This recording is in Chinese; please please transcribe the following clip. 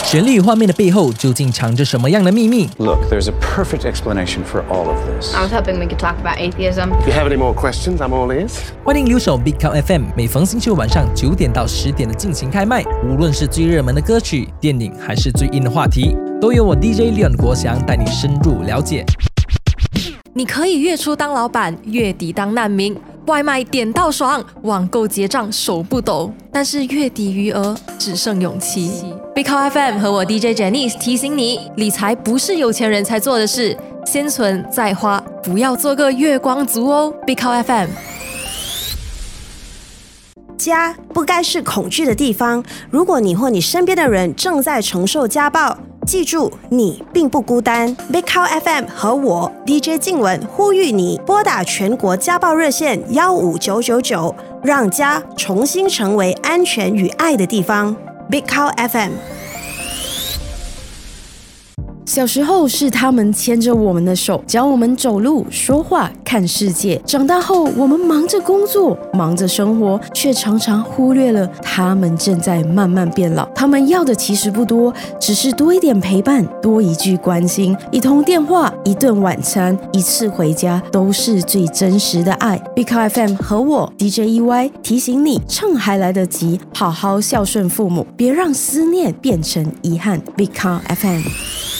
旋律与画面的背后究竟藏着什么样的秘密？ Look, there's a perfect explanation for all of this. I was hoping we could talk about atheism. If you have any more questions, I'm all ears. 欢迎留守 Big Cow FM， 每逢星期五晚上9点到10点的进行开麦。无论是最热门的歌曲、电影，还是最硬的话题，都由我 DJ Leon 国祥带你深入了解。 你可以月初当老板，月底当难民，外卖点到爽，网购结账手不抖，但是月底余额只剩勇气。Big Cow FM 和我 DJ Janice 提醒你，理财不是有钱人才做的事，先存再花，不要做个月光族哦。Big Cow FM。 家不该是恐惧的地方。如果你或你身边的人正在承受家暴，记住，你并不孤单。Big Cow FM 和我 DJ 静雯呼吁你拨打全国家暴热线15999，让家重新成为安全与爱的地方。Big Cow FM。 小时候是他们牵着我们的手，教我们走路、说话、看世界。长大后，我们忙着工作，忙着生活，却常常忽略了他们正在慢慢变老。他们要的其实不多，只是多一点陪伴，多一句关心，一通电话，一顿晚餐，一次回家，都是最真实的爱。Big Cow FM 和我 DJ EY 提醒你，趁还来得及，好好孝顺父母，别让思念变成遗憾。Big Cow FM。